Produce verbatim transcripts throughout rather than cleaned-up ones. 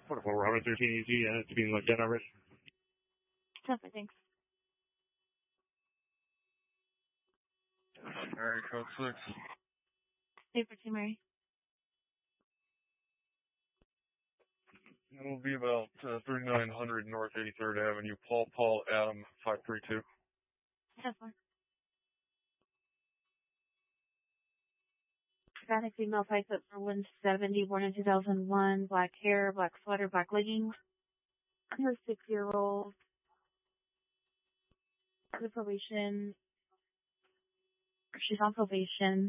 forty-four, Robert thirteen E G, uh, to be in like Denver. Definitely, thanks. Area code six. Stay for two, Mary. It'll be about uh, thirty-nine hundred North eighty-third Avenue, Paul Paul Adam five three two. ten four. Hispanic female, five foot for one seventy, born in two thousand one, black hair, black sweater, black leggings. Her six-year-old. The probation. She's on probation.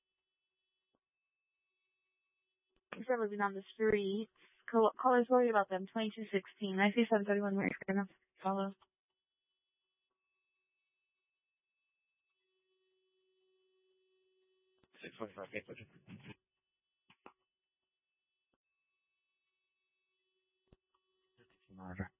She's living on the streets. Call- Callers worried about them. twenty-two sixteen. I see seven thirty-one. Mary's gonna follow. six twenty-five, okay, okay. Roger.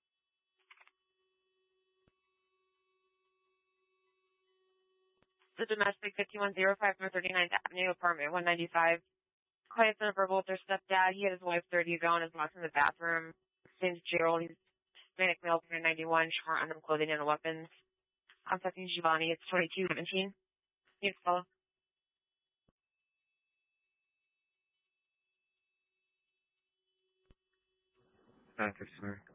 The domestic fifty-one oh five from thirty-ninth Avenue, apartment one ninety-five. Quiet and verbal with their stepdad. He had his wife thirty years ago and is locked in the bathroom. His name's Gerald. He's Hispanic male, ninety-one, short on them clothing and weapons. Contacting Giovanni. It's twenty-two seventeen. Yes, follow. Thanks, sir.